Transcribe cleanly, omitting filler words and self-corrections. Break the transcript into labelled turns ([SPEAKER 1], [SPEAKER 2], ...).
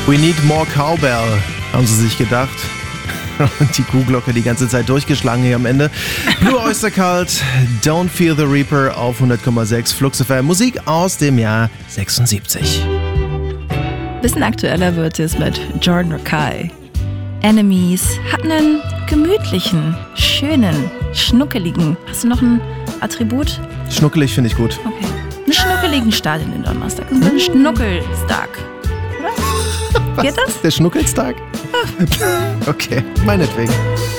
[SPEAKER 1] We need more cowbell, haben sie sich gedacht. Und die Kuhglocke die ganze Zeit durchgeschlagen hier am Ende. Blue Oyster Cult, Don't Fear the Reaper auf 100,6 Flux FM. Musik aus dem Jahr 76.
[SPEAKER 2] Bisschen aktueller wird es mit Jordan Rakei. Enemies hat einen gemütlichen, schönen, schnuckeligen. Hast du noch ein Attribut?
[SPEAKER 1] Schnuckelig finde ich gut.
[SPEAKER 2] Okay. Einen schnuckeligen Start in den Donnerstag. Das ist ein Schnuckelstag. Oder?
[SPEAKER 1] Was?
[SPEAKER 2] Geht das?
[SPEAKER 1] Der Schnuckelstag? Okay, meinetwegen.